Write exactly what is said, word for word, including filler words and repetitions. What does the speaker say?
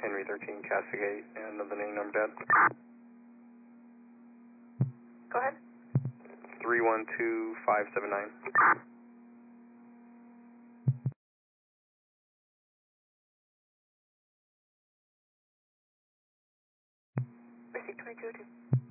Henry thirteen, Cascade, and the name number dead. Go ahead. three one two five seven nine. Receipt twenty-two oh two.